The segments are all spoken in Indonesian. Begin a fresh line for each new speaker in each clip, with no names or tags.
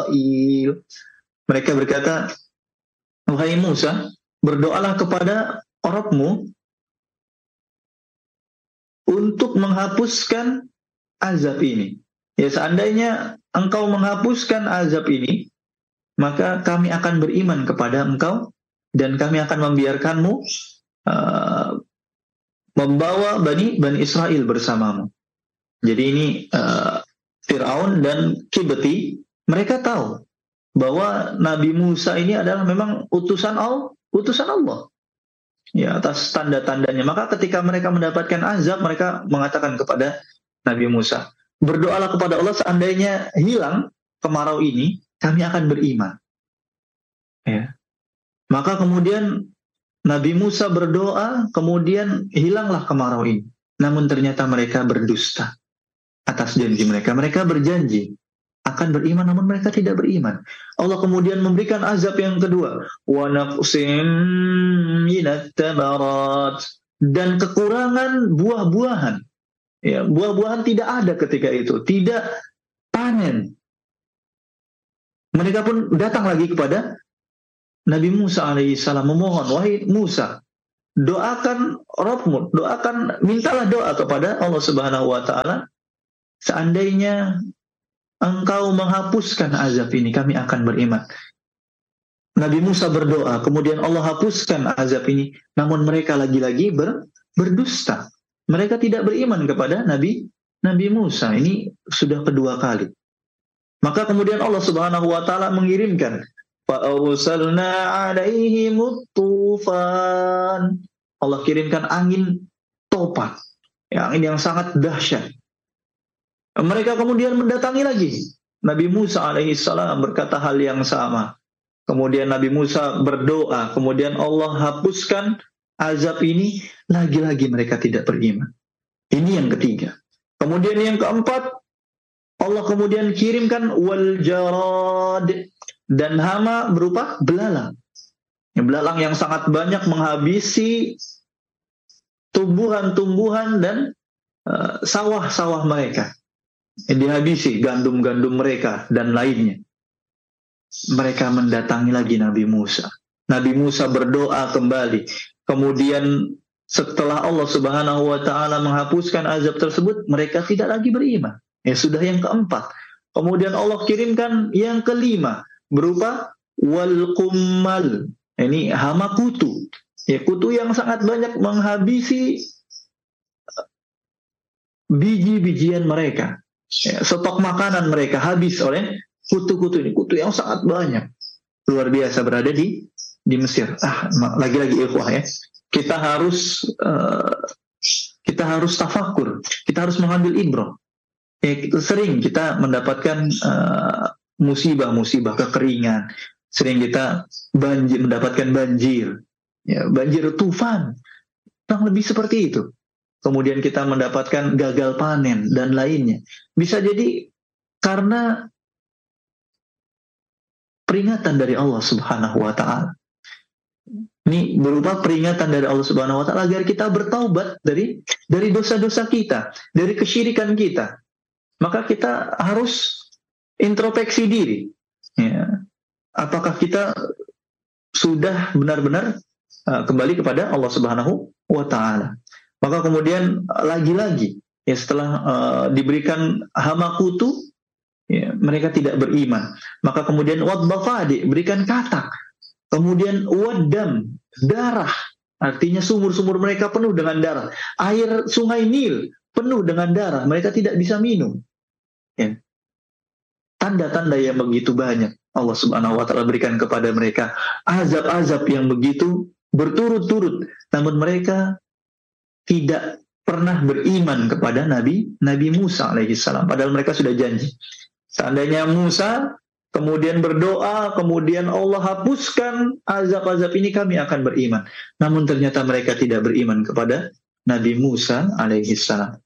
Israil. Mereka berkata, wahai Musa, berdoalah kepada Rabbmu untuk menghapuskan azab ini. Ya, seandainya engkau menghapuskan azab ini, maka kami akan beriman kepada engkau dan kami akan membiarkanmu membawa Bani Israel bersamamu. Jadi ini Fir'aun dan Kibti, mereka tahu bahwa Nabi Musa ini adalah memang utusan Allah. Ya, atas tanda-tandanya. Maka ketika mereka mendapatkan azab, mereka mengatakan kepada Nabi Musa, berdoalah kepada Allah, seandainya hilang kemarau ini, kami akan beriman. Ya. Maka kemudian Nabi Musa berdoa, kemudian hilanglah kemarau ini. Namun ternyata mereka berdusta atas janji mereka. Mereka berjanji akan beriman, namun mereka tidak beriman. Allah kemudian memberikan azab yang kedua, wa naqsim minat tamarat, dan kekurangan buah-buahan. Ya, buah-buahan tidak ada ketika itu, tidak panen. Mereka pun datang lagi kepada Nabi Musa alaihissalam memohon, wahai Musa, doakan Rabbmu, mintalah doa kepada Allah Subhanahu wa taala, seandainya engkau menghapuskan azab ini, kami akan beriman. Nabi Musa berdoa, kemudian Allah hapuskan azab ini, namun mereka lagi-lagi berdusta. Mereka tidak beriman kepada Nabi Musa. Ini sudah kedua kali. Maka kemudian Allah Subhanahu wa taala mengirimkan فَأَرْسَلْنَا عَلَيْهِمُ الطُّوفَانَ. Allah kirimkan angin topan, angin yang sangat dahsyat. Mereka kemudian mendatangi lagi. Nabi Musa alaihissalam berkata hal yang sama. Kemudian Nabi Musa berdoa, kemudian Allah hapuskan azab ini, lagi-lagi mereka tidak beriman. Ini yang ketiga. Kemudian yang keempat, Allah kemudian kirimkan wal jarad, dan hama berupa belalang. Belalang yang sangat banyak menghabisi tumbuhan-tumbuhan dan sawah-sawah mereka. Dihabisi gandum-gandum mereka dan lainnya. Mereka mendatangi lagi Nabi Musa. Nabi Musa berdoa kembali. Kemudian setelah Allah Subhanahu wa taala menghapuskan azab tersebut, mereka tidak lagi beriman. Ya, sudah yang keempat. Kemudian Allah kirimkan yang kelima berupa wal qummal. Ini hama kutu. Ya, kutu yang sangat banyak menghabisi biji-bijian mereka. Ya, stok makanan mereka habis oleh kutu-kutu ini. Kutu yang sangat banyak. Luar biasa berada di Mesir. Lagi-lagi ikhwah ya. Kita harus tafakur. Kita harus mengambil ibrah. Ya, sering kita mendapatkan musibah-musibah, kekeringan. Sering kita mendapatkan banjir. Ya, banjir tufan. Kurang lebih seperti itu. Kemudian kita mendapatkan gagal panen dan lainnya. Bisa jadi karena peringatan dari Allah Subhanahu wa taala. Ini berupa peringatan dari Allah Subhanahu wa taala agar kita bertaubat dari dosa-dosa kita, dari kesyirikan kita. Maka kita harus introspeksi diri. Ya. Apakah kita sudah benar-benar kembali kepada Allah Subhanahu wa taala? Maka kemudian lagi-lagi ya, setelah diberikan hama kutu, ya, mereka tidak beriman. Maka kemudian wadbafadi, berikan katak. Kemudian wadam, darah. Artinya sumur-sumur mereka penuh dengan darah. Air sungai Nil penuh dengan darah. Mereka tidak bisa minum. Ya. Tanda-tanda yang begitu banyak Allah Subhanahu wa taala berikan kepada mereka. Azab-azab yang begitu berturut-turut. Namun mereka tidak pernah beriman kepada Nabi Musa alaihissalam. Padahal mereka sudah janji. Seandainya Musa kemudian berdoa, kemudian Allah hapuskan azab-azab ini, kami akan beriman. Namun ternyata mereka tidak beriman kepada Nabi Musa alaihissalam.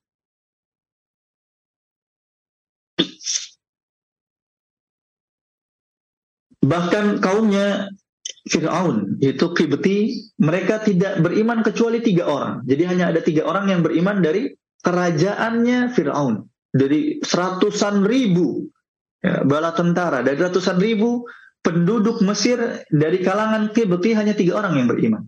Bahkan kaumnya Fir'aun, yaitu Kibti, mereka tidak beriman kecuali 3 orang. Jadi hanya ada 3 orang yang beriman dari kerajaannya Fir'aun. Dari seratusan ribu ya, bala tentara dari ratusan ribu penduduk Mesir, dari kalangan Qibti hanya 3 orang yang beriman.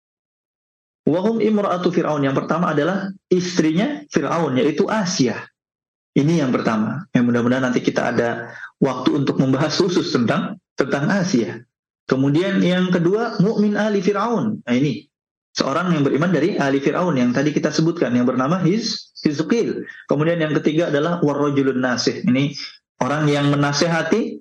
Wahum imra'atu Fir'aun, yang pertama adalah istrinya Fir'aun, yaitu Asia. Ini yang pertama. Yang mudah-mudahan nanti kita ada waktu untuk membahas khusus tentang Asia. Kemudian yang kedua, mukmin ahli Fir'aun. Nah ini seorang yang beriman dari ahli Fir'aun yang tadi kita sebutkan, yang bernama Hizqil. Kemudian yang ketiga adalah warrajulun nasih. Ini orang yang menasehati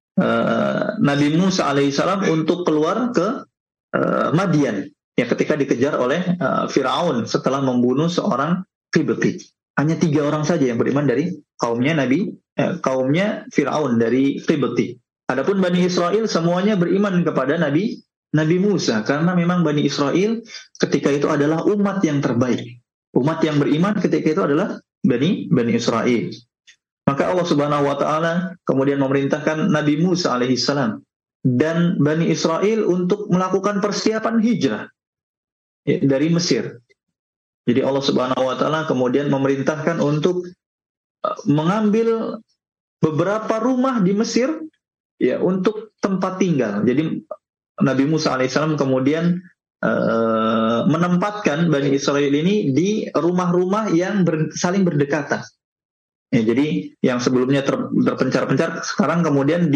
Nabi Musa alaihissalam untuk keluar ke Madian, ya, ketika dikejar oleh Fir'aun setelah membunuh seorang Qibti. Hanya 3 orang saja yang beriman dari kaumnya kaumnya Fir'aun dari Qibti. Adapun Bani Israel semuanya beriman kepada Nabi Musa, karena memang Bani Israel ketika itu adalah umat yang terbaik. Umat yang beriman ketika itu adalah Bani Israel. Maka Allah Subhanahu wa taala kemudian memerintahkan Nabi Musa alaihissalam dan Bani Israel untuk melakukan persiapan hijrah dari Mesir. Jadi Allah Subhanahu wa taala kemudian memerintahkan untuk mengambil beberapa rumah di Mesir, ya, untuk tempat tinggal. Jadi Nabi Musa alaihissalam kemudian menempatkan Bani Israel ini di rumah-rumah yang saling berdekatan. Ya, jadi yang sebelumnya terpencar-pencar sekarang kemudian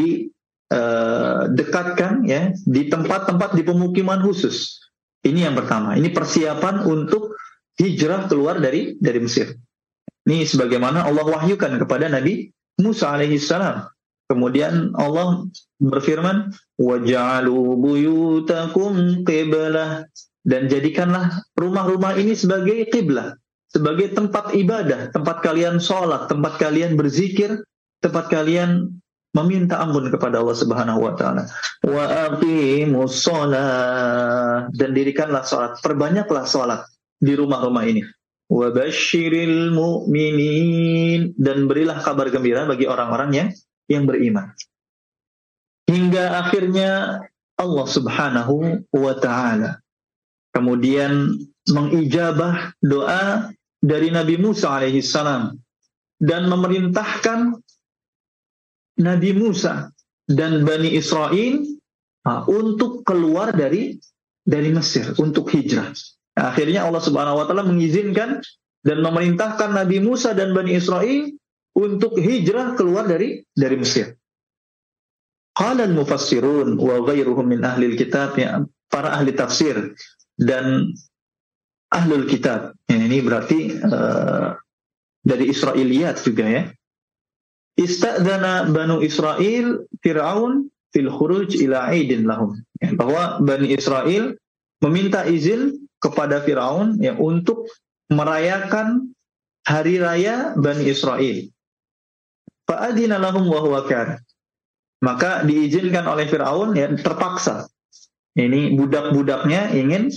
didekatkan, ya, di tempat-tempat di pemukiman khusus. Ini yang pertama. Ini persiapan untuk hijrah keluar dari Mesir. Ini sebagaimana Allah wahyukan kepada Nabi Musa alaihissalam. Kemudian Allah berfirman, waj'alu buyutakum qiblah, dan jadikanlah rumah-rumah ini sebagai qiblah, sebagai tempat ibadah, tempat kalian sholat, tempat kalian berzikir, tempat kalian meminta ampun kepada Allah Subhanahu wa taala. Wa aqimus shalah, dan dirikanlah salat, perbanyaklah salat di rumah-rumah ini. Wa basyiril mu'minin, dan berilah kabar gembira bagi orang-orang yang beriman. Hingga akhirnya Allah Subhanahu wa taala kemudian mengijabah doa dari Nabi Musa alaihissalam dan memerintahkan Nabi Musa dan Bani Israel untuk keluar dari Mesir, untuk hijrah. Akhirnya Allah Subhanahu wa taala mengizinkan dan memerintahkan Nabi Musa dan Bani Israel untuk hijrah keluar dari Mesir. Qala al-mufassirun wa ghairuhum min ahli kitab, ya, para ahli tafsir dan ahlul kitab. Ya, ini berarti dari Israiliyat juga, ya. Istadzana Banu Israel Fir'aun fil khuruj ila aidin lahum. Ya, bahwa Bani Israel meminta izin kepada Fir'aun, ya, untuk merayakan hari raya Bani Israel. Fa'adina lahum wa huwa kar. Maka diizinkan oleh Fir'aun, ya, terpaksa. Ini budak-budaknya ingin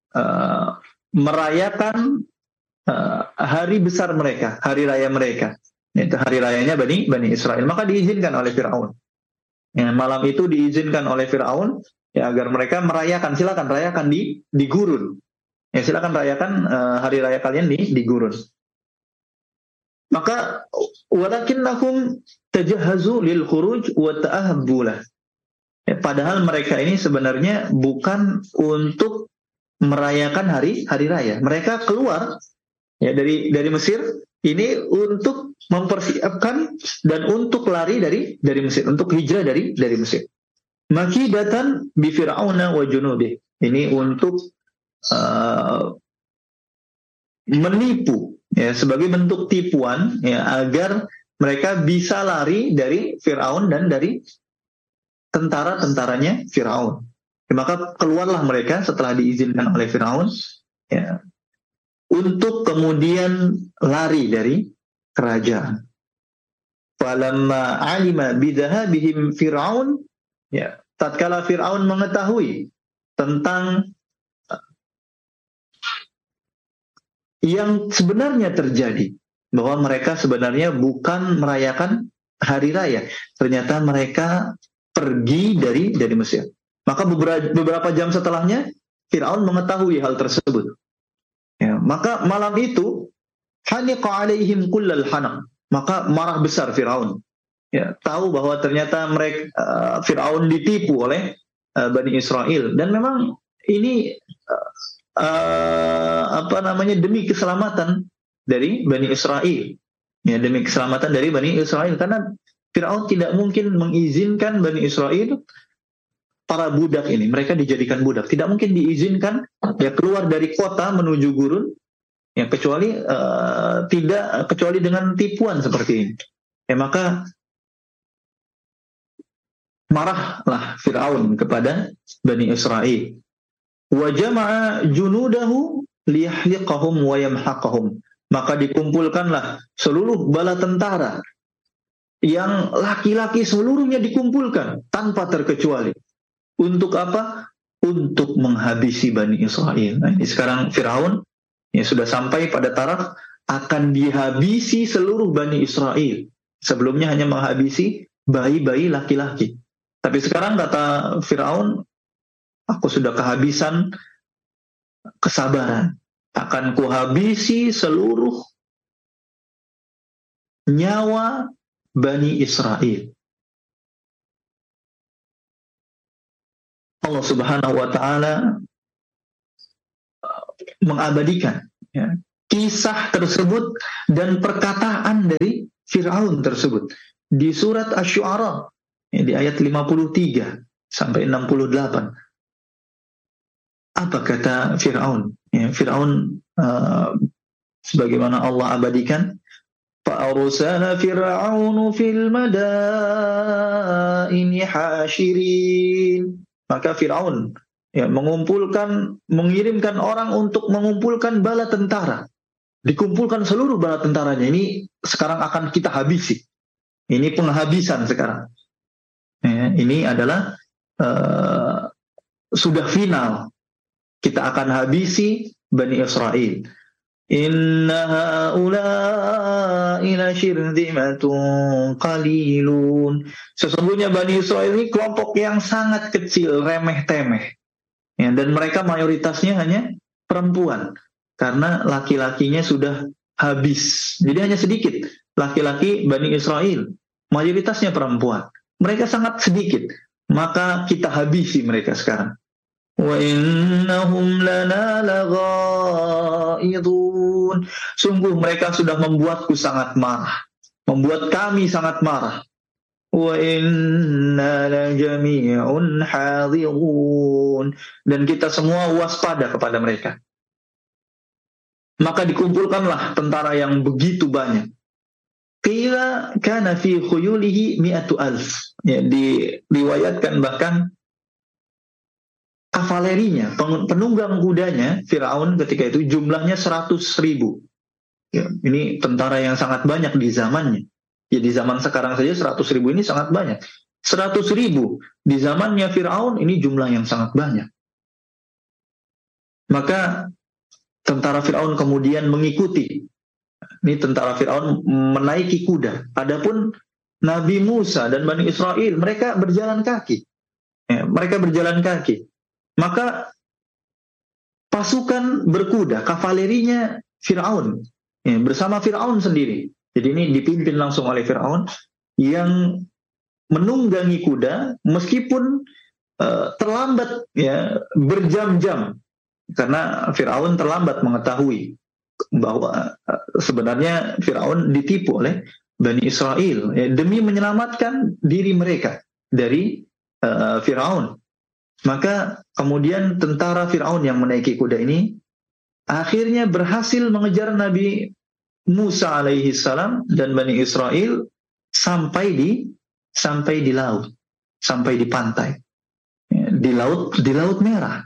merayakan hari besar mereka, hari raya mereka. Itu hari rayanya Bani Israel. Maka diizinkan oleh Fir'aun. Ya, malam itu diizinkan oleh Fir'aun, ya, agar mereka merayakan. Silakan rayakan di gurun. Ya, silakan rayakan hari raya kalian di gurun. Maka walakinnahum tajahhazu lil khuruj wa ta'ahabbu lah. Ya, padahal mereka ini sebenarnya bukan untuk merayakan hari raya. Mereka keluar, ya, dari Mesir ini untuk mempersiapkan dan untuk lari dari Mesir, untuk hijrah dari Mesir. Makidatan bi fir'auna wa junubih. Ini untuk menipu, ya, sebagai bentuk tipuan, ya, agar mereka bisa lari dari Fir'aun dan dari tentara-tentaranya Fir'aun. Ya, maka keluarlah mereka setelah diizinkan oleh Fir'aun, ya, untuk kemudian lari dari kerajaan. Falamma alima bidhahabihim Fir'aun, ya, tatkala Fir'aun mengetahui tentang yang sebenarnya terjadi, bahwa mereka sebenarnya bukan merayakan hari raya, ternyata mereka pergi dari Mesir. Maka beberapa jam setelahnya Fir'aun mengetahui hal tersebut. Ya, maka malam itu haniqa alaihim kullal hanaq. Maka marah besar Fir'aun. ya, tahu bahwa ternyata mereka Firaun ditipu oleh Bani Israel, dan memang ini demi keselamatan dari Bani Israel, ya, demi keselamatan dari Bani Israel, karena Firaun tidak mungkin mengizinkan Bani Israel, para budak ini, mereka dijadikan budak, tidak mungkin diizinkan ya keluar dari kota menuju gurun, ya kecuali kecuali dengan tipuan seperti ini. Ya, maka marahlah Fir'aun kepada Bani Israel. Wa jama'a junudahu liyahliqahum wa yamhaqahum. Maka dikumpulkanlah seluruh bala tentara, yang laki-laki seluruhnya dikumpulkan tanpa terkecuali. Untuk apa? Untuk menghabisi Bani Israel. Nah, ini sekarang Fir'aun ya sudah sampai pada taraf akan dihabisi seluruh Bani Israel. Sebelumnya hanya menghabisi bayi-bayi laki-laki. Tapi sekarang kata Fir'aun, aku sudah kehabisan kesabaran. Akan kuhabisi seluruh nyawa Bani Israel. Allah Subhanahu wa Ta'ala mengabadikan ya, kisah tersebut dan perkataan dari Fir'aun tersebut di surat Asy-Syu'ara ya, di ayat 53 sampai 68. Apa kata Fir'aun? Ya, Fir'aun sebagaimana Allah abadikan, فَأَرْسَلَ فِرْعَوْنُ فِي الْمَدَائِنِ حَاشِرِينَ. Maka Fir'aun ya, mengirimkan orang untuk mengumpulkan bala tentara. Dikumpulkan seluruh bala tentaranya. Ini sekarang akan kita habisi. Ini penghabisan sekarang. Ya, ini adalah sudah final. Kita akan habisi Bani Israel. Inna haula'i lasyirzimatun qalilun. Sesungguhnya Bani Israel ini kelompok yang sangat kecil, remeh-temeh. Ya, dan mereka mayoritasnya hanya perempuan. Karena laki-lakinya sudah habis. Jadi hanya sedikit laki-laki Bani Israel. Mayoritasnya perempuan. Mereka sangat sedikit. Maka kita habisi mereka sekarang. Wa innahum lana laghaidun. Sungguh mereka sudah membuatku sangat marah, membuat kami sangat marah. Wa inna lajami'un hadirun. Dan kita semua waspada kepada mereka. Maka dikumpulkanlah tentara yang begitu banyak. Qila kana fi khuyulihi mi'atu alf. Ya, diriwayatkan bahkan kavalerinya, penunggang kudanya Fir'aun ketika itu jumlahnya 100.000. Ya, ini tentara yang sangat banyak di zamannya. Ya, di zaman sekarang saja 100.000 ini sangat banyak. 100.000 di zamannya Fir'aun ini jumlah yang sangat banyak. Maka tentara Fir'aun kemudian mengikuti. Ini tentara Fir'aun menaiki kuda. Adapun Nabi Musa dan Bani Israel mereka berjalan kaki. Ya, mereka berjalan kaki. Maka pasukan berkuda, kavalerinya Fir'aun, ya, bersama Fir'aun sendiri. Jadi ini dipimpin langsung oleh Fir'aun yang menunggangi kuda meskipun terlambat ya, berjam-jam. Karena Fir'aun terlambat mengetahui bahwa sebenarnya Fir'aun ditipu oleh Bani Israel ya, demi menyelamatkan diri mereka dari Fir'aun. Maka kemudian tentara Fir'aun yang menaiki kuda ini akhirnya berhasil mengejar Nabi Musa alaihi salam dan Bani Israel sampai di laut, sampai di pantai, di laut Merah.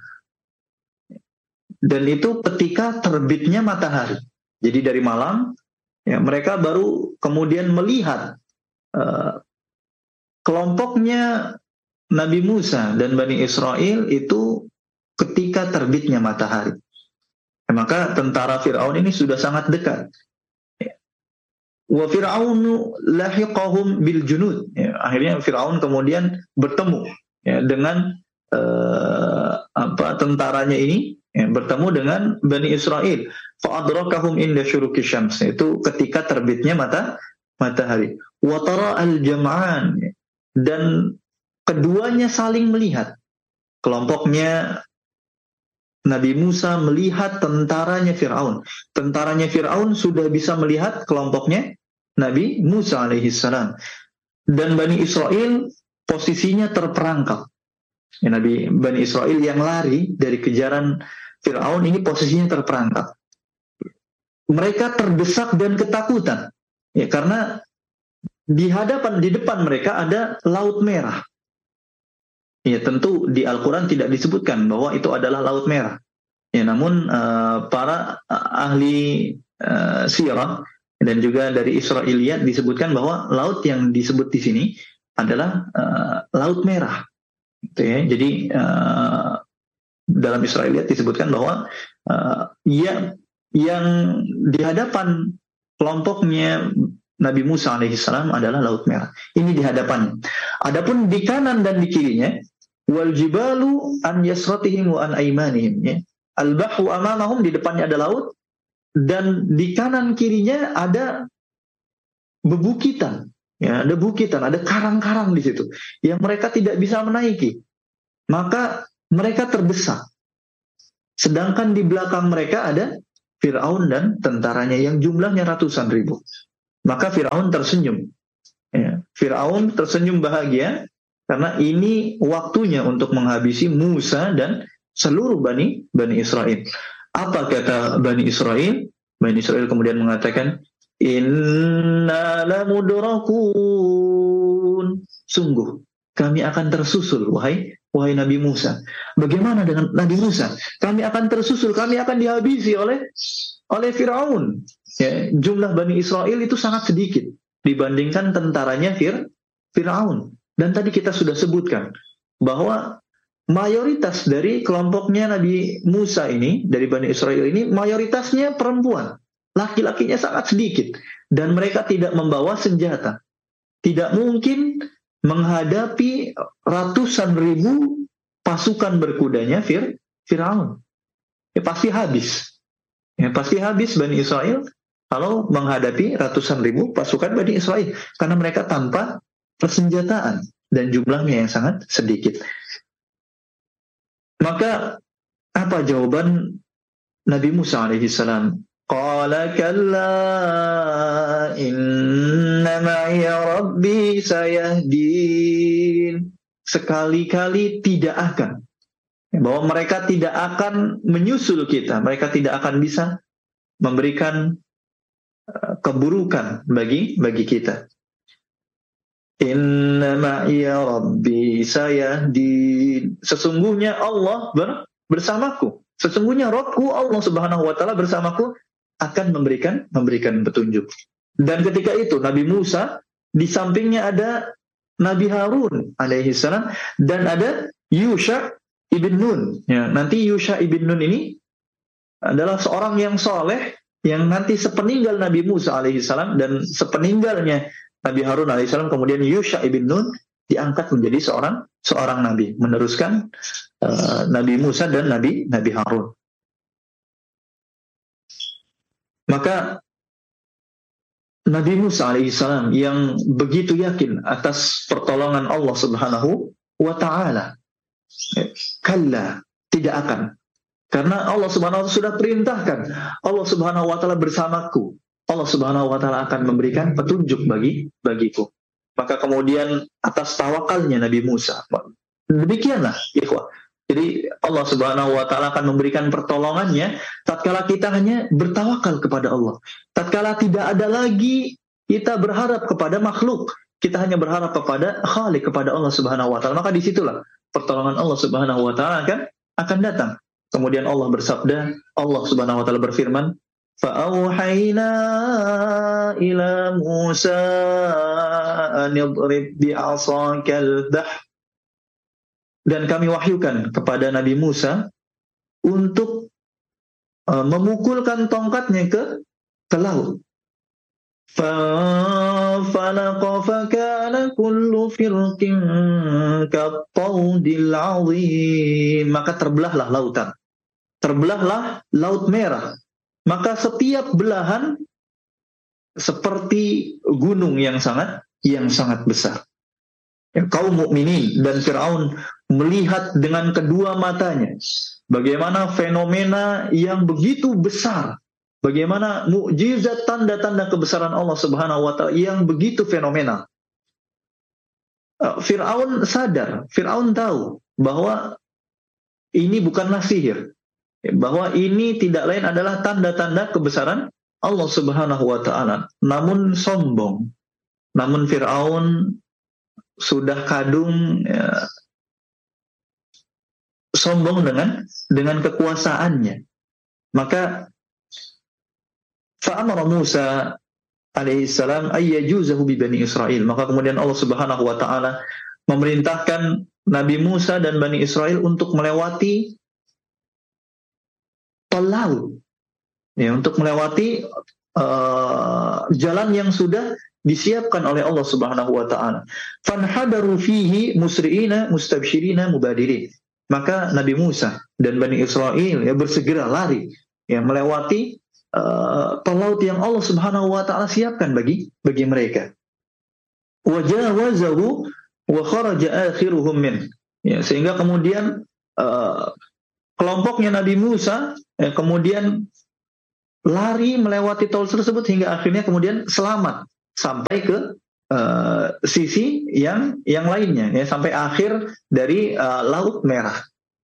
Dan itu ketika terbitnya matahari. Jadi dari malam ya, mereka baru kemudian melihat kelompoknya Nabi Musa dan Bani Israel itu ketika terbitnya matahari. Ya, maka tentara Fir'aun ini sudah sangat dekat. Wa Fir'aunu lahiqahum bil junud. Ya, akhirnya Fir'aun kemudian bertemu ya, dengan tentaranya ini, ya, bertemu dengan Bani Israel. Fa adrakahum inda syuruqi syams. Itu ketika terbitnya matahari. wa tara al-jam'an, dan keduanya saling melihat. Kelompoknya Nabi Musa melihat tentaranya Fir'aun. Tentaranya Fir'aun sudah bisa melihat kelompoknya Nabi Musa alaihissalam. Dan Bani Israel posisinya terperangkap. Ya, Bani Israel yang lari dari kejaran Fir'aun ini posisinya terperangkap. Mereka terdesak dan ketakutan. Ya, karena di depan mereka ada Laut Merah. Ya, tentu di Al-Quran tidak disebutkan bahwa itu adalah Laut Merah. Ya, namun para ahli sirah dan juga dari Israiliyat disebutkan bahwa laut yang disebut di sini adalah Laut Merah. Gitu ya. Jadi dalam Israiliyat disebutkan bahwa yang di hadapan kelompoknya Nabi Musa alaihissalam adalah Laut Merah. Ini di hadapannya. Adapun di kanan dan di kirinya, wal jibalu an yasratihim wa an aimanihim. Ya. Al-bahru amamahum, di depannya ada laut, dan di kanan kirinya ada bebukitan. Ya, ada bukitan, ada karang-karang di situ yang mereka tidak bisa menaiki. Maka mereka terdesak. Sedangkan di belakang mereka ada Fir'aun dan tentaranya yang jumlahnya ratusan ribu. Maka Fir'aun tersenyum. Ya, Fir'aun tersenyum bahagia karena ini waktunya untuk menghabisi Musa dan seluruh Bani Israel. Apa kata Bani Israel? Bani Israel kemudian mengatakan, inna lamudrakun. Sungguh, kami akan tersusul, wahai Nabi Musa. Bagaimana dengan Nabi Musa? Kami akan tersusul, kami akan dihabisi oleh Fir'aun. Ya, jumlah Bani Israel itu sangat sedikit dibandingkan tentaranya Fir'aun. Dan tadi kita sudah sebutkan bahwa mayoritas dari kelompoknya Nabi Musa ini, dari Bani Israel ini, mayoritasnya perempuan. Laki-lakinya sangat sedikit. Dan mereka tidak membawa senjata. Tidak mungkin menghadapi ratusan ribu pasukan berkudanya Fir'aun. Ya, pasti habis. Ya, pasti habis Bani Israel kalau menghadapi ratusan ribu pasukan Bani Israel. Karena mereka tanpa persenjataan dan jumlahnya yang sangat sedikit. Maka apa jawaban Nabi Musa alaihissalam? Qala kalla inna ma'iya rabbi sayahdin. Sekali-kali tidak akan. Bahwa mereka tidak akan menyusul kita. Mereka tidak akan bisa memberikan keburukan bagi kita. Inna ma'iya rabbi sayahdin. Sesungguhnya Allah bersamaku. Sesungguhnya Rabbku Allah Subhanahu wa taala bersamaku akan memberikan petunjuk. Dan ketika itu Nabi Musa di sampingnya ada Nabi Harun alaihissalam dan ada Yusha ibn Nun. Ya, nanti Yusha ibn Nun ini adalah seorang yang soleh yang nanti sepeninggal Nabi Musa alaihissalam dan sepeninggalnya Nabi Harun alaihissalam, kemudian Yusha ibn Nun diangkat menjadi seorang nabi, meneruskan Nabi Musa dan Nabi Harun. Maka Nabi Musa alaihissalam yang begitu yakin atas pertolongan Allah Subhanahu wa taala, kalla, tidak akan. Karena Allah Subhanahu wa taala sudah perintahkan, Allah Subhanahu wa taala bersamaku. Allah Subhanahu wa taala akan memberikan petunjuk bagiku. Maka kemudian atas tawakalnya Nabi Musa. Demikianlah, ikhwah. Jadi Allah Subhanahu wa taala akan memberikan pertolongannya tatkala kita hanya bertawakal kepada Allah. Tatkala tidak ada lagi kita berharap kepada makhluk, kita hanya berharap kepada Khalik, kepada Allah Subhanahu wa taala. Maka disitulah pertolongan Allah Subhanahu wa taala akan datang. Kemudian Allah bersabda, Allah Subhanahu wa taala berfirman, فَأَوْحَيْنَا إِلَى مُوسَىٰ أَنِ اضْرِبْ بِعَصَاكَ الْبَحْرَ. Dan kami wahyukan kepada Nabi Musa untuk memukulkan tongkatnya ke laut. فَانْفَلَقَ فَكَانَ كُلُّ فِرْقٍ كَالطَّوْدِ الْعَظِيمِ. Maka terbelahlah lautan. Terbelahlah Laut Merah. Maka setiap belahan seperti gunung yang sangat yang sangat besar. Ya, kaum mukminin dan Fir'aun melihat dengan kedua matanya bagaimana fenomena yang begitu besar, bagaimana mukjizat tanda-tanda kebesaran Allah Subhanahu wa taala yang begitu fenomenal. Fir'aun sadar, Fir'aun tahu bahwa ini bukanlah sihir, bahwa ini tidak lain adalah tanda-tanda kebesaran Allah Subhanahu wa taala. Namun sombong. Namun Fir'aun sudah kadung sombong dengan kekuasaannya. Maka fa'amara Musa alaihi salam ayyajuzahu bi Bani Israel. Maka kemudian Allah Subhanahu wa taala memerintahkan Nabi Musa dan Bani Israel untuk melewati tol laut. Ya, untuk melewati jalan yang sudah disiapkan oleh Allah Subhanahu wa taala. Fanhadaru fihi musri'ina mustabsyirina mubadirin. Maka Nabi Musa dan Bani Israel ya bersegera lari ya melewati tol laut yang Allah Subhanahu wa taala siapkan bagi mereka. Wajawazahu wa kharaja akhiruhum min. Ya, sehingga kemudian kelompoknya Nabi Musa kemudian lari melewati tol tersebut hingga akhirnya kemudian selamat sampai ke sisi yang lainnya, ya, sampai akhir dari Laut Merah.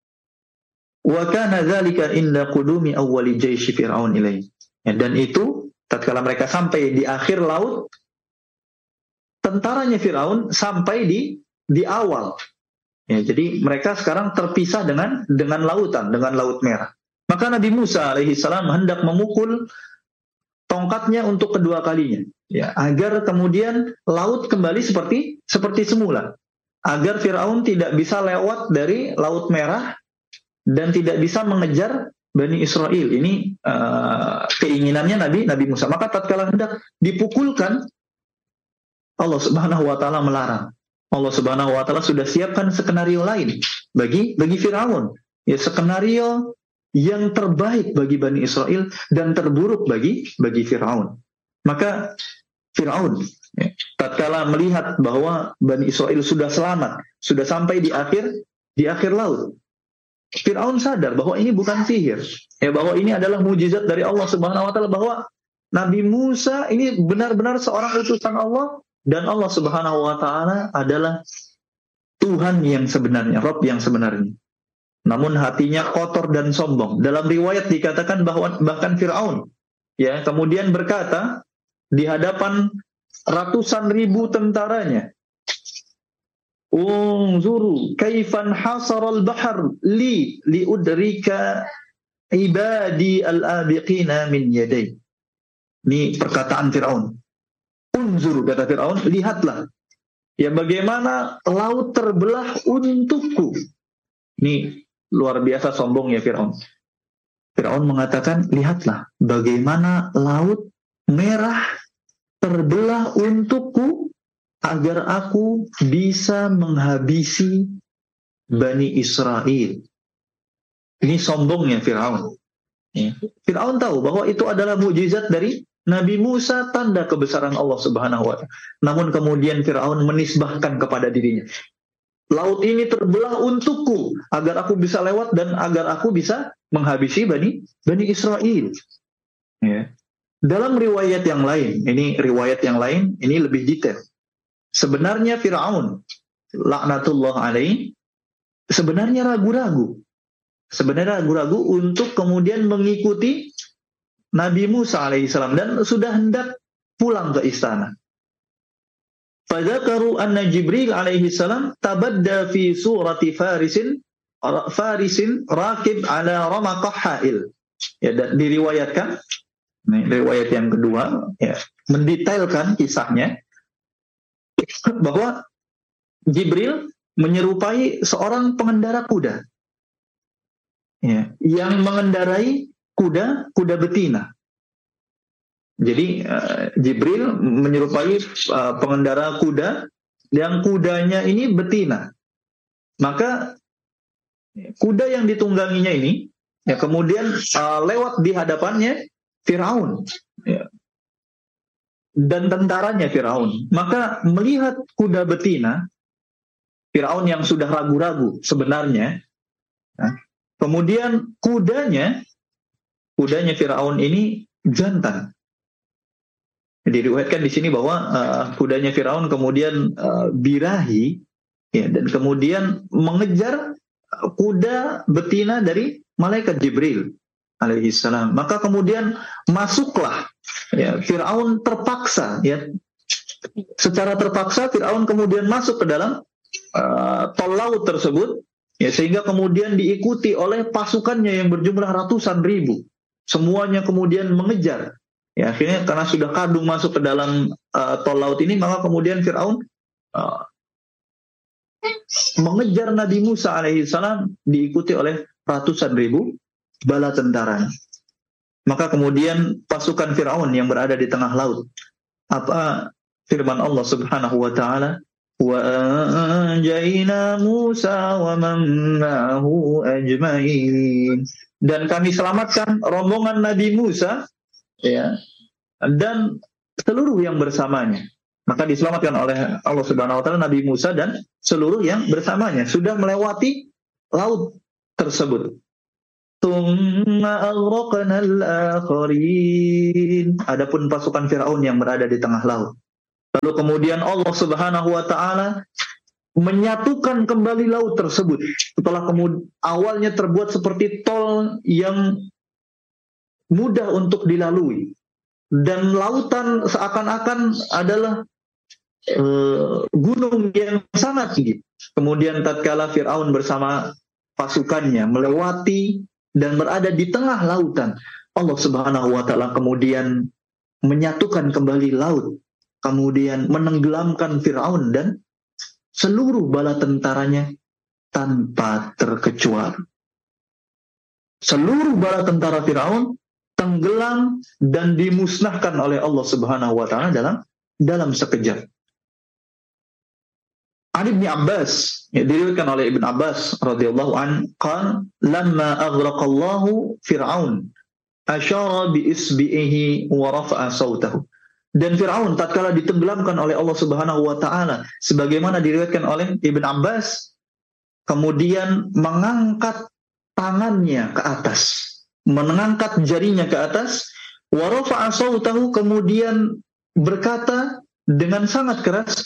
Wa kana dzalika inda qudumi awwali jaisy fir'aun ilaihi. Ya, dan itu tatkala mereka sampai di akhir laut, tentaranya Firaun sampai di awal. Ya, jadi mereka sekarang terpisah dengan lautan, dengan Laut Merah. Maka Nabi Musa alaihi salam hendak memukul tongkatnya untuk kedua kalinya, ya, agar kemudian laut kembali seperti semula, agar Firaun tidak bisa lewat dari Laut Merah dan tidak bisa mengejar Bani Israel. Ini keinginannya Nabi Musa. Maka tatkala hendak dipukulkan, Allah Subhanahu wa taala melarang. Allah Subhanahu wa taala sudah siapkan skenario lain bagi Firaun. Ya, skenario yang terbaik bagi Bani Israel dan terburuk bagi Firaun. Maka Firaun ya, tatkala melihat bahwa Bani Israel sudah selamat, sudah sampai di akhir laut, Firaun sadar bahwa ini bukan sihir, ya, bahwa ini adalah mujizat dari Allah Subhanahu wa taala, bahwa Nabi Musa ini benar-benar seorang utusan Allah dan Allah Subhanahu wa taala adalah Tuhan yang sebenarnya, Rabb yang sebenarnya. Namun hatinya kotor dan sombong. Dalam riwayat dikatakan bahwa bahkan Firaun ya kemudian berkata di hadapan ratusan ribu tentaranya, "Unzuru kaifan hasaral bahar li udrika ibadi al-abiqina min yaday." Ini perkataan Firaun. Unzuru, kata Firaun, lihatlah ya bagaimana laut terbelah untukku. Ini luar biasa sombong ya Firaun. Firaun mengatakan, lihatlah bagaimana Laut Merah terbelah untukku agar aku bisa menghabisi Bani Israel. Ini sombongnya Firaun. Ya. Firaun tahu bahwa itu adalah mukjizat dari Nabi Musa, tanda kebesaran Allah Subhanahu wa taala. Namun kemudian Firaun menisbahkan kepada dirinya, laut ini terbelah untukku agar aku bisa lewat dan agar aku bisa menghabisi Bani Israel. Ya. Dalam riwayat yang lain, ini lebih detail. Sebenarnya Firaun laknatullah alaih sebenarnya ragu-ragu untuk kemudian mengikuti Nabi Musa alaihissalam dan sudah hendak pulang ke istana. Fadzakaru anna Jibril alaihi salam tabadda fi surati farisin rakib ala ramaqah hail. Ya, dan diriwayatkan, ini riwayat yang kedua ya, mendetailkan kisahnya bahwa Jibril menyerupai seorang pengendara kuda ya, yang mengendarai kuda betina. Jadi Jibril menyerupai pengendara kuda yang kudanya ini betina. Maka kuda yang ditungganginya ini ya kemudian lewat di hadapannya Firaun. Ya. dan tentaranya Firaun. Maka melihat kuda betina Firaun yang sudah ragu-ragu sebenarnya, kemudian kudanya Firaun ini jantan. Diriwayatkan di sini bahwa kudanya Firaun kemudian birahi, ya, dan kemudian mengejar kuda betina dari malaikat Jibril alaihi salam. Maka kemudian masuklah, ya, Firaun terpaksa, ya, secara terpaksa Firaun kemudian masuk ke dalam tol laut tersebut, ya, sehingga kemudian diikuti oleh pasukannya yang berjumlah ratusan ribu. Semuanya kemudian mengejar. Ya, akhirnya karena sudah kadung masuk ke dalam tol laut ini, maka kemudian Firaun mengejar Nabi Musa alaihissalam diikuti oleh ratusan ribu bala tentara. Maka kemudian pasukan Firaun yang berada di tengah laut, apa firman Allah Subhanahu wa taala, wa anjayna Musa wa man ma'ahu ajmain, dan kami selamatkan rombongan Nabi Musa, ya, dan seluruh yang bersamanya. Maka diselamatkan oleh Allah Subhanahu wa taala Nabi Musa dan seluruh yang bersamanya, sudah melewati laut tersebut. Tsumma aghraqna al-akharin. Adapun pasukan Firaun yang berada di tengah laut. Lalu kemudian Allah Subhanahu wa taala menyatukan kembali laut tersebut setelah awalnya terbuat seperti tol yang mudah untuk dilalui, dan lautan seakan-akan adalah gunung yang sangat tinggi. Kemudian tatkala Firaun bersama pasukannya melewati dan berada di tengah lautan, Allah Subhanahu wa taala kemudian menyatukan kembali laut, kemudian menenggelamkan Firaun dan seluruh bala tentaranya tanpa terkecuali. Seluruh bala tentara Firaun tenggelam dan dimusnahkan oleh Allah Subhanahu wa taala dalam sekejap. Ali bin Abbas, ya, diriwayatkan oleh Ibn Abbas radhiyallahu an, qala lamma aghraqallahu Fir'aun asyara bi isbihi wa rafa'a sautahu. Dan Fir'aun tatkala ditenggelamkan oleh Allah Subhanahu wa taala, sebagaimana diriwayatkan oleh Ibn Abbas, kemudian mengangkat tangannya ke atas, mengangkat jarinya ke atas, wa rafa'a sautahu, kemudian berkata dengan sangat keras,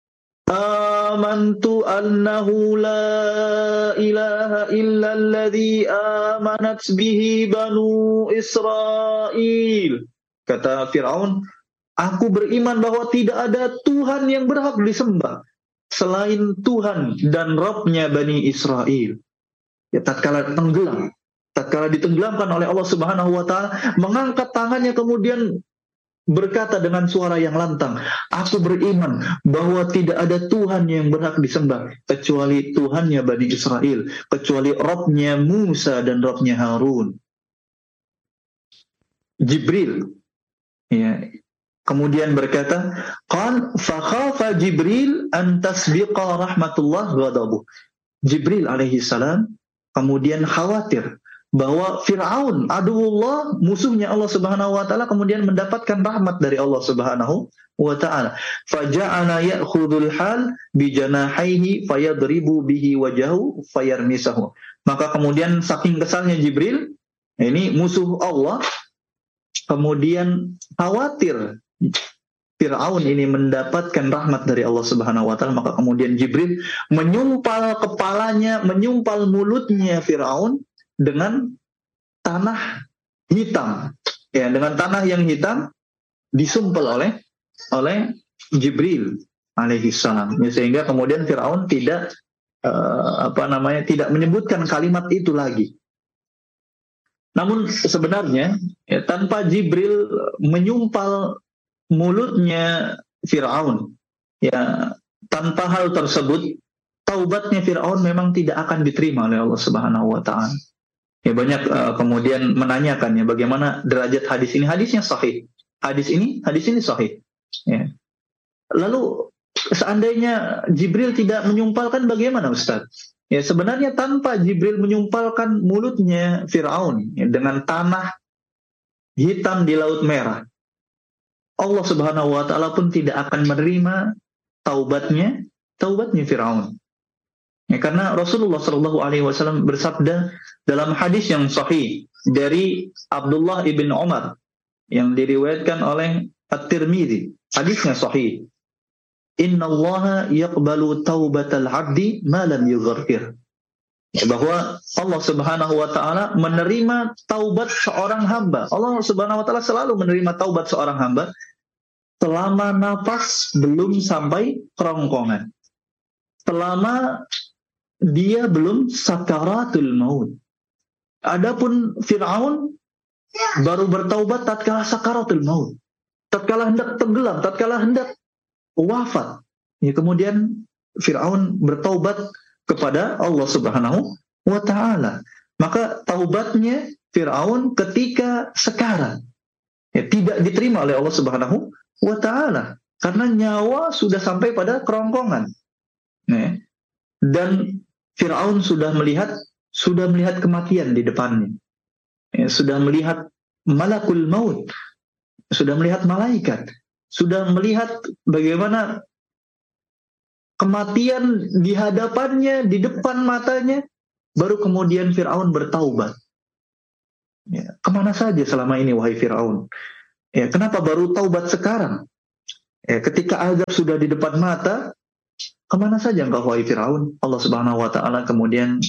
amantu annahu la ilaha illa alladhi amanat bihi banu Israel. Kata Firaun, aku beriman bahwa tidak ada Tuhan yang berhak disembah selain Tuhan dan Rabb-nya Bani Israel. Ya, tatkala tenggelam, tatkala ditenggelamkan oleh Allah Subhanahu wa taala, mengangkat tangannya kemudian berkata dengan suara yang lantang, aku beriman bahwa tidak ada Tuhan yang berhak disembah kecuali Tuhannya Bani Israel, kecuali Rabb-nya Musa dan Rabb-nya Harun. Jibril, ya, kemudian berkata, qal fa khafa Jibril an tasbiqa rahmatullah ghadabuh. Jibril alaihi salam kemudian khawatir bahwa Fir'aun, aduwullah, musuhnya Allah Subhanahu wa taala, kemudian mendapatkan rahmat dari Allah Subhanahu wa taala. Faja'ala ya'khudul hal bi janahaihi fayadribu bihi wajahu fayarmisahu. Maka kemudian saking kesalnya Jibril, ini musuh Allah, kemudian khawatir Fir'aun ini mendapatkan rahmat dari Allah Subhanahu wa taala, maka kemudian Jibril menyumpal kepalanya, menyumpal mulutnya Fir'aun dengan tanah hitam, ya, dengan tanah yang hitam disumpal oleh Jibril alaihi salam, ya, sehingga kemudian Firaun tidak tidak menyebutkan kalimat itu lagi. Namun sebenarnya, ya, tanpa Jibril menyumpal mulutnya Firaun, ya, tanpa hal tersebut taubatnya Firaun memang tidak akan diterima oleh Allah Subhanahu wa taala. Ya, banyak kemudian menanyakan, ya, bagaimana derajat hadis ini? Hadisnya sahih. Hadis ini sahih. Ya. Lalu seandainya Jibril tidak menyumpalkan, bagaimana Ustaz? Ya, sebenarnya tanpa Jibril menyumpalkan mulutnya Firaun, ya, dengan tanah hitam di Laut Merah, Allah Subhanahu wa taala pun tidak akan menerima taubatnya Firaun. Ya, karena Rasulullah Shallallahu Alaihi Wasallam bersabda dalam hadis yang sahih dari Abdullah ibn Umar yang diriwayatkan oleh At-Tirmidzi, hadisnya sahih. Inna Allah yaqbalu taubatal abdi ma lam yugharqir. Bahwa Allah Subhanahu wa taala menerima taubat seorang hamba. Allah Subhanahu wa taala selalu menerima taubat seorang hamba selama nafas belum sampai kerongkongan. Selama dia belum sakaratul maut. Adapun Firaun baru bertaubat tatkala sakaratul maut. Tatkala hendak tenggelam, tatkala hendak wafat. Ya, kemudian Firaun bertaubat kepada Allah Subhanahu wa taala. Maka taubatnya Firaun ketika sekarang tidak diterima oleh Allah Subhanahu wa taala karena nyawa sudah sampai pada kerongkongan. Dan Firaun sudah melihat kematian di depannya. Sudah melihat malakul maut, sudah melihat malaikat, sudah melihat bagaimana kematian di hadapannya, di depan matanya, baru kemudian Firaun bertaubat. Ya, kemana saja selama ini wahai Firaun? Ya, kenapa baru taubat sekarang? Ya, ketika azab sudah di depan mata, kemana saja engkau wahai Firaun? Allah Subhanahu wa taala kemudian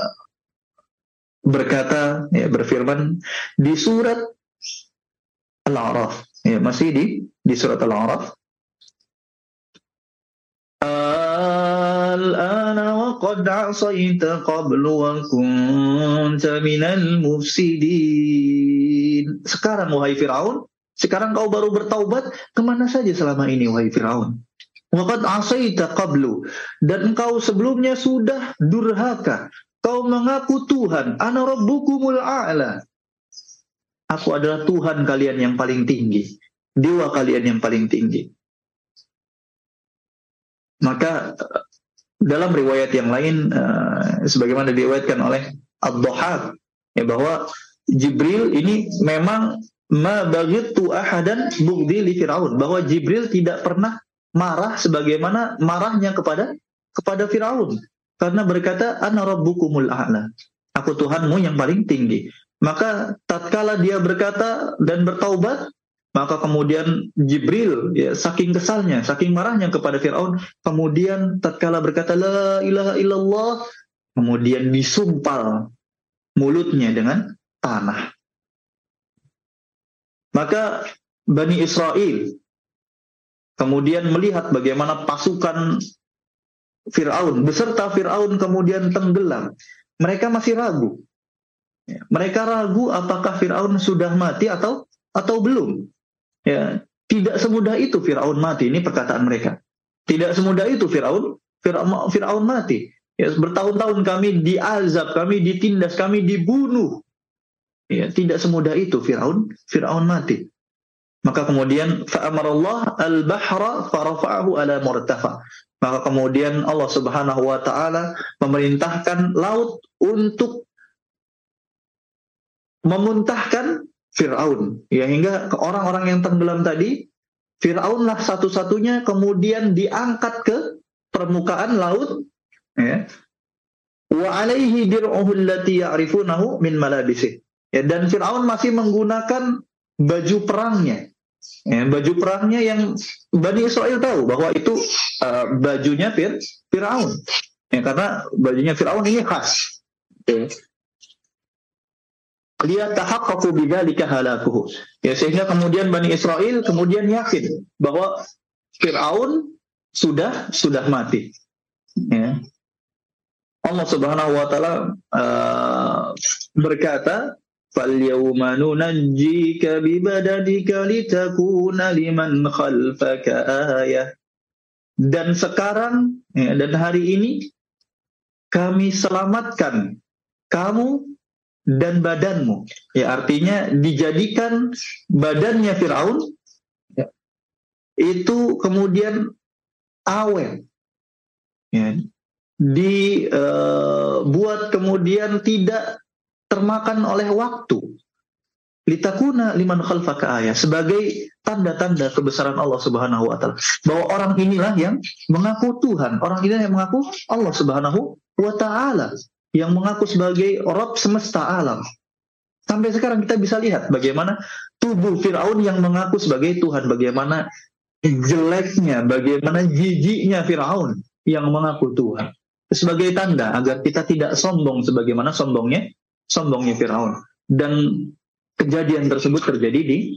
berkata, ya, berfirman di surat Al-A'raf, ya, masih di surat Al-A'raf. Al-ana wa qad 'asayta qablu wa kunta minal mufsidin. Sekarang wahai Firaun, sekarang kau baru bertaubat, kemana saja selama ini wahai Firaun? Wa qad 'asayta qablu, dan engkau sebelumnya sudah durhaka. Kau mengaku Tuhan, ana rabbukumul a'la. Aku adalah Tuhan kalian yang paling tinggi, dewa kalian yang paling tinggi. Maka dalam riwayat yang lain, sebagaimana diriwayatkan oleh Ad-Dhahhak, ya, bahwa Jibril ini memang ma baghitu ahadan bughdi li Firaun, bahwa Jibril tidak pernah marah sebagaimana marahnya kepada Firaun, karena berkata ana rabbukumul a'la, aku Tuhanmu yang paling tinggi. Maka tatkala dia berkata dan bertaubat, maka kemudian Jibril, ya, saking kesalnya, saking marahnya kepada Firaun, kemudian tatkala berkata la ilaha illallah, kemudian disumpal mulutnya dengan tanah. Maka Bani Israel kemudian melihat bagaimana pasukan Firaun beserta Firaun kemudian tenggelam. Mereka masih ragu. Mereka ragu apakah Firaun sudah mati atau belum. Ya, tidak semudah itu Firaun mati, ini perkataan mereka. Tidak semudah itu Firaun mati. Ya, bertahun-tahun kami diazab, kami ditindas, kami dibunuh. Ya, tidak semudah itu Firaun mati. Maka kemudian fa'amarallah al-bahra farafa'ahu ala murtafa. Maka kemudian Allah Subhanahu wa taala memerintahkan laut untuk memuntahkan Fir'aun, ya, hingga ke orang-orang yang tenggelam tadi, Fir'aunlah satu-satunya kemudian diangkat ke permukaan laut, ya. Wa alaihi dir'uhu allati ya'rifunahu min malabisih. Ya, dan Fir'aun masih menggunakan baju perangnya. Ya, baju perangnya yang Bani Israel tahu bahwa itu bajunya Fir'aun. Ya, karena bajunya Fir'aun ini khas. Ya. Dia tahaqqaqu bidzalika halakuhu. Ya, sehingga kemudian Bani Israel kemudian yakin bahwa Firaun sudah mati. Ya. Allah Subhanahu wa taala berkata, "Falyawma nunajjika bibadanika litakuna liman khalfaka ayah." Dan sekarang, ya, dan hari ini kami selamatkan kamu dan badanmu. Ya, artinya dijadikan badannya Firaun, ya, itu kemudian awet, ya, dibuat kemudian tidak termakan oleh waktu. litakuna liman khalfaka ayah, sebagai tanda-tanda kebesaran Allah Subhanahu wa taala, bahwa orang inilah yang mengaku Tuhan, orang inilah yang mengaku Allah Subhanahu wa taala, yang mengaku sebagai Rabb semesta alam. Sampai sekarang kita bisa lihat bagaimana tubuh Firaun yang mengaku sebagai Tuhan, bagaimana jeleknya, bagaimana jijiknya Firaun yang mengaku Tuhan, sebagai tanda agar kita tidak sombong sebagaimana sombongnya Firaun. Dan kejadian tersebut terjadi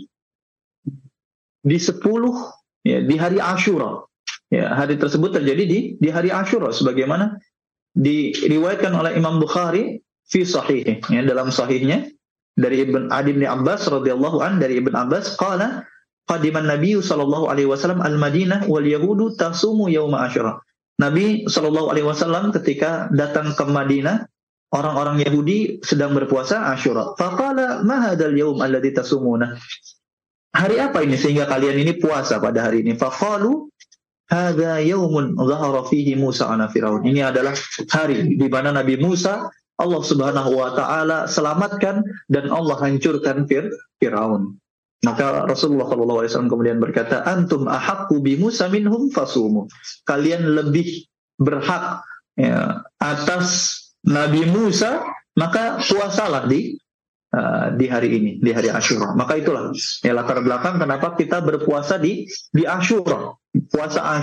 di 10 ya, di hari Asyura. Ya, hari tersebut terjadi di hari Asyura sebagaimana diriwayatkan oleh Imam Bukhari fi sahih, ya, dalam sahihnya dari Ibn Abbas radhiyallahu an, dari Ibn Abbas qala qadiman Nabi sallallahu alaihi wasallam al-Madinah wal yahudu tasumu yauma Asyura. Nabi sallallahu alaihi wasallam ketika datang ke Madinah, orang-orang Yahudi sedang berpuasa Asyura. Faqala ma hadzal yaum alladzi tasumuna? Hari apa ini sehingga kalian ini puasa pada hari ini? Faqalu hadza yaumun dhahara fihi Musa ala Firaun. Ini adalah hari di mana Nabi Musa Allah Subhanahu wa taala selamatkan dan Allah hancurkan Firaun. Maka Rasulullah SAW kemudian berkata, antum ahaqqu bi Musa minhum fasumu. Kalian lebih berhak ya, atas Nabi Musa, maka puasalah di hari ini, di hari Asyura. Maka itulah ya latar belakang kenapa kita berpuasa di Asyura. Puasa